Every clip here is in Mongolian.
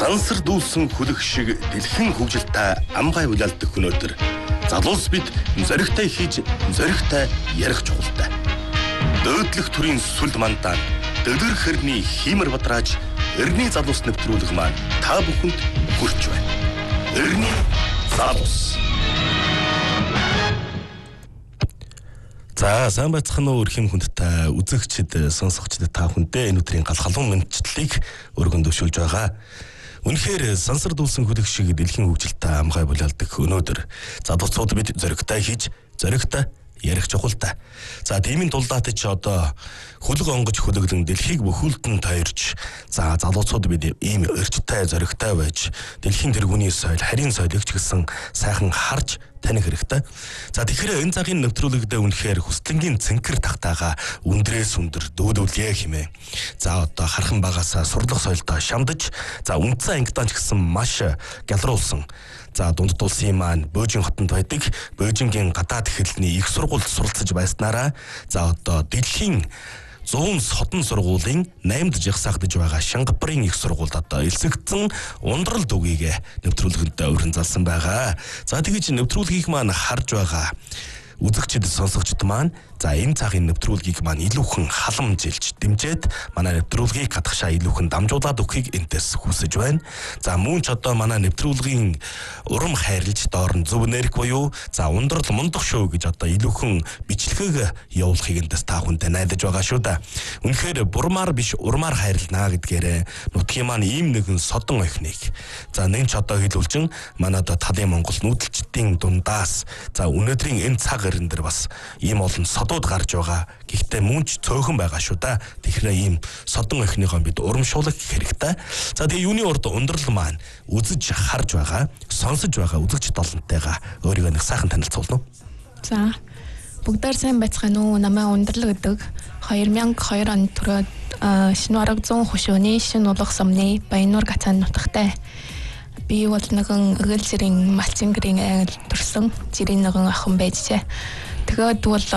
Сансар дүүлсэн хүлэх шиг дэлхийн хөгжилтэй амгай уйлалдах өнөөдөр залуус бид зоригтой хийж зоригтой ярих чухалтай. Дөөдлөх төрийн сүлд мандаа дөдөр хэрний хиймэр бадрааж эртний залуус нэвтрүүлэг маань та бүхэнд хүрч байна. Эртний залуус. За сайн байцгаана уу өрхийн хүндтэй үзэгчид сонсогчдод та бүхэндээ энэ өдрийн галхалуун мэдчилтийг өргөн дэвшүүлж байгаа. Үнэхээр сансар дүүлсэн хүлэх шиг дэлхийн хөгжилтэй амгай булаалдах өнөөдөр залуучууд бид зоригтой хийж зоригтой ярих чухалтай. За тиймийн тулдаад ч одоо хөлөг онгож хөлөглөн дэлхийг бүхүүлдэн тойрч за залуучууд бид ийм өрчтэй зоригтой байж дэлхийн тэргүүний соёл харийн соёлыг ч гэсэн сайхан харж таних хэрэгтэй. За тэгэхээр энэ цагийн нэвтрүүлэгдээ үнэхээр хүслэнгийн цэнхэр тахтаага өндрээс өндөр дөөдөвлье хэмээн. За одоо хархан багасаа сурлах соёлдоо шамдаж за үндсэн ангидаа ч гэсэн маш гялруулсан. За дунд улсын маань Бөөжин хотод байдаг Бөөжингийн гадаад хэлний их сургуульд суралцж байснараа за одоо дэлхийн 100 содон сургуулийн 8-д жагсаагдж байгаа Шингапурын их сургуульд одоо элсэгдсэн ундрал дүгийг нэвтрүүлгэнд өргөн залсан байгаа. За тэгэж нэвтрүүлгийг маань харж байгаа үзэгчид сонсогчд маань за энэ цагийн нэвтрүүлгийг маань илүүхэн халамжилж дэмжиж манай нэвтрүүлгийг гадагшаа илүүхэн дамжуулаад өгөхийг энтэс хүсэж байна. За мөн ч одоо манай нэвтрүүлгийн урам хайрлж доор нь зөв нэрх буюу за ундрал мундах шоу гэж одоо илүүхэн бичлэгийг явуулахыг энтэс та хүнтэй найдаж байгаа шүү да. Үнэхээр бурмаар биш урмаар хайрлнаа гэдгээрээ нутгийн маань ийм нэгэн содон охиныг за нэг ч одоо хэлүүлчин манай одоо талын Монгол нүүдэлчдийн дундаас за өнөөдрийн энэ цаг ирэн дээр бас ийм олон содууд гарч байгаа. Гэхдээ мөн ч цөөхөн байгаа шүү да. Тэгэхээр ийм содон охиныгоо бид урамшуулах хэрэгтэй. За тэгээ юуны урд ундрал маань үзэж харж байгаа, сонсож байгаа үзэгч долонтойгоо өөрийгөө нэг сайхан танилцуулна уу? За бүгдээр сайн байцгаана уу? Намайг ундрал гэдэг 2002 онд төрөөд шинэ арга зүүн хөшөөний шинэ улах сумны Баяннуур гацаан нутагтай. Би бол нэгэн эгэл зэрийн малчин гэрийн англ төрсөн зэрийн нэгэн охин байжээ. Тэгээд бол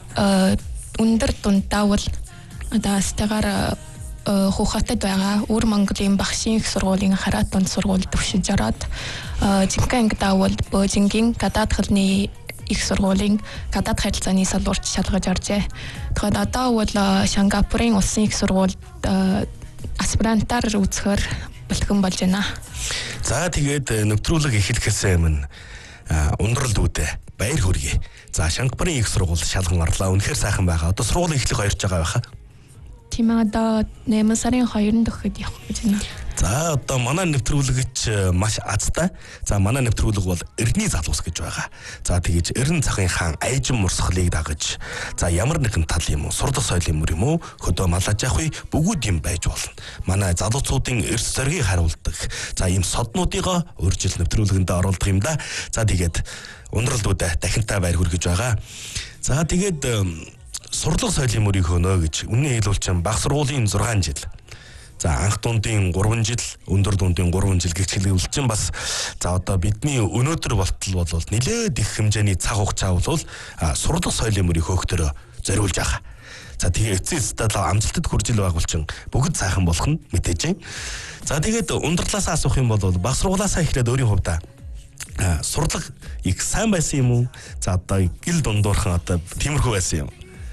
өндөр дундаа бол одоо стагаар хуухатад байгаа Өр Монголын багшийн их сургуулийн хараат дунд сургуульд төвшиж ороод жинхэнэ ангидаа бол Бөөжингийн гадаад хэлний их сургуулийн гадаад харилцааны салбарт шалгаж оржээ. Тэгэхээр одоо бол Шингапурын улсын их сургуульд аспирантаар үзэхээр бэлтгэн болж байна. За тэгээд нэвтрүүлэг эхлэхээс өмнө ундрал дүүдээ баяр хүргэе. За Шингапурын их сургууль шалган орлоо. Үнэхээр сайхан байгаа. Одоо сургуулийн эхлэх хоёрч байгаа байхаа. Тийм одоо 8 сарын 2-нд өгөхөд явах гэж байна. За одоо манай нэвтрүүлэгч маш азтай. За манай нэвтрүүлэг бол эртний залуус гэж байгаа. За тэгэж эрен цахын хаан айжин мурсгалыг дагаж за ямар нэгэн тал юм уу, сурлах соёлын мөр юм уу, хөдөө малаж явах бүгд юм байж болно. Манай залуучуудын эрс зоргийг харуулдаг. За ийм соднуудыгоо урьдчил нэвтрүүлгэнд оруулдаг юм да. За тэгээд ундрал дүүдэ дахинтай баяр хүргэж байгаа. За тэгээд сурлах соёлын мөрийг хөнөө гэж үнэн хэлүүлчин баг сургуулийн 6 жил. За анх дундын 3 жил, өндөр дундын 3 жил гэж хэлүүлсэн бас за одоо бидний өнөөдөр болтол бол нэлээд их хэмжээний цаг хугацаа бол сурлах соёлын мөрийг хөөхтөрөө зориулж байгаа. За тэгээ эцэс амжилтад хүрж ил байгуулчин бүгд сайхан болох нь мэдээж байна. За тэгээд ундралаасаа асуух юм бол баг сургуулаасаа эхлээд өөрийн хувьдаа сурлах их сайн байсан юм уу? За одоо гэл дундуурхан одоо тиймэрхүү байсан юм.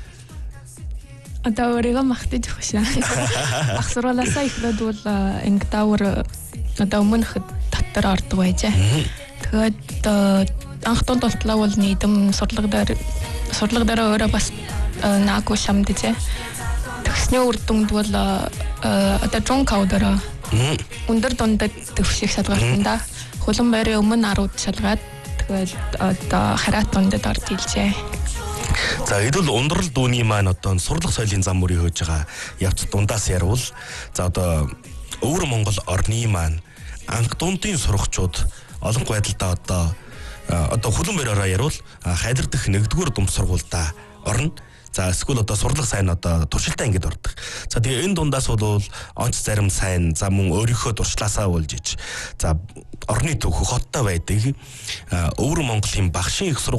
Одоо өөрийгөө магтаж өгсөн. Ах сургуулаасаа эхлээд бол ангидаавар одоо өмнөх дотор ордог байжээ. Тэгээд анх дунд болтлоо бол нийтэм сурлаг дээр өөрөө бас наагүй шамдажээ. Тэгсний үр дүнд бол одоо жон каудера өндөр дундад төвших шалгалтанда хулан байрын өмнө 10-д шалгаад тэгээд одоо хараат дундад орж илжээ. За хэдүүл ундрал дүүний маань одоо сурлах соёлын зам мөрийг хөөж байгаа явц дундаас ярвал за одоо өвөр Монгол орны маань анх дундын сурагчид олон байдалдаа одоо хулан байраараа ярвал хайдар дэх 1-р дунд сургуультай орно. За эсвэл одоо сурлах сайн одоо туршилтаа ингэж ордог. За тэгээ энэ дундаас бол онц зарим сайн за мөн өөрийнхөө туршлаасаа болж иж за орны төвх хоттой байдаг өвөр Монголын багшийн их сургууль